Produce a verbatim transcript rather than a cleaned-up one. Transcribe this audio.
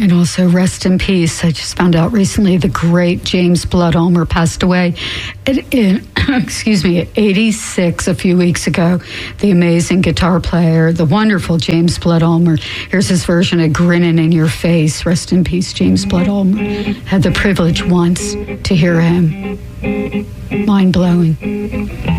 And also rest in peace. I just found out recently the great James Blood Ulmer passed away at, at, excuse me, at eighty-six a few weeks ago. The amazing guitar player, the wonderful James Blood Ulmer. Here's his version of Grinning in Your Face. Rest in peace, James Blood Ulmer. Had the privilege once to hear him. Mind-blowing.